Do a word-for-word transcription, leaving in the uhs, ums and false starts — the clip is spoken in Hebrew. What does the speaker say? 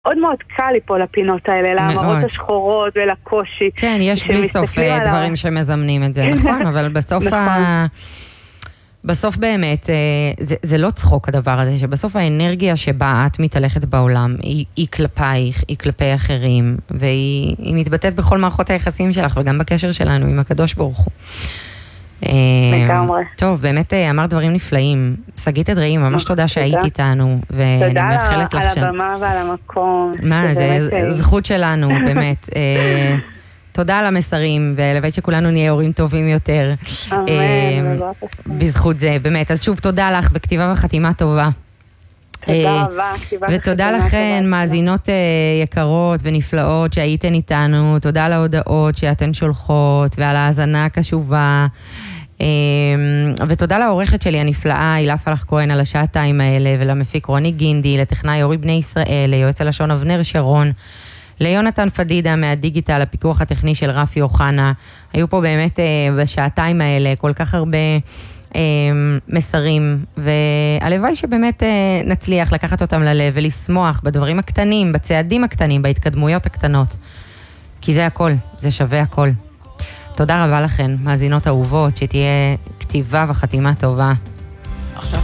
מאוד מאוד קל ליפול לפינות האלה, להמרות השחורות ולקושי. כן, יש בלי סוף דברים שמזמנים את זה, נכון? אבל בסוף ה... בסוף באמת, זה, זה לא צחוק הדבר הזה, שבסוף האנרגיה שבה את מתהלכת בעולם, היא, היא כלפייך, היא כלפי אחרים, והיא מתבטאת בכל מערכות היחסים שלך, וגם בקשר שלנו עם הקדוש ברוך הוא. לגמרי. טוב, באמת אמרת דברים נפלאים. שגית אדראי, ממש תודה שהיית איתנו, ואני מאחלת לך שם. תודה על הבמה ועל המקום. מה, זה זכות שלנו, באמת. תודה על המסרים, ולבית שכולנו נהיה הורים טובים יותר. אמן. בזכות זה, באמת. אז שוב, תודה לך, בכתיבה וחתימה טובה. תודה רבה. ותודה לכן, מאזינות יקרות ונפלאות שהייתן איתנו. תודה על ההודעות שאתן שולחות, ועל ההאזנה הקשובה. ותודה לעורכת שלי הנפלאה, הילה פלח כהן, על השעתיים האלה, ולמפיק רוני גינדי, לטכנאי אורי בני ישראל, ליועץ הלשון אבנר שרון, ליונתן פדידה מהדיגיטל, הפיקוח הטכני של רפי אוחנה. היו פה באמת בשעתיים האלה כל כך הרבה מסרים, והלוואי שבאמת נצליח לקחת אותם ללב ולשמוח בדברים הקטנים, בצעדים הקטנים, בהתקדמויות הקטנות, כי זה הכל, זה שווה הכל. תודה רבה לכן, מאזינות אהובות, שתהיה כתיבה וחתימה טובה.